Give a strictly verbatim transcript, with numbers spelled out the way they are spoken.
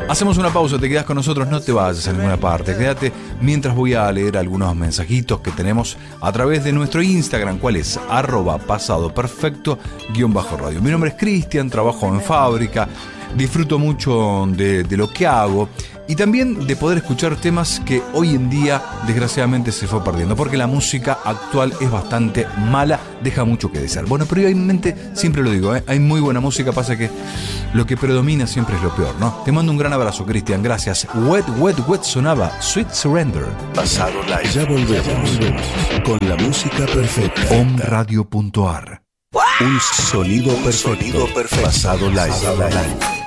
Hacemos una pausa, te quedas con nosotros, no te vayas a ninguna parte. Quédate mientras voy a leer algunos mensajitos que tenemos a través de nuestro Instagram, cuál es arroba pasado perfecto guión bajo radio. Mi nombre es Cristian, trabajo en fábrica, disfruto mucho de, de lo que hago y también de poder escuchar temas que hoy en día desgraciadamente se fue perdiendo, porque la música actual es bastante mala, deja mucho que desear. Bueno, pero obviamente siempre lo digo, ¿eh? Hay muy buena música, pasa que lo que predomina siempre es lo peor, ¿no? Te mando un gran abrazo, Cristian, gracias. Wet, Wet, Wet sonaba Sweet Surrender. Pasado Live. Ya volvemos, volvemos con la música perfecta. Om radio punto ar. Un sonido perfecto. Pasado Live.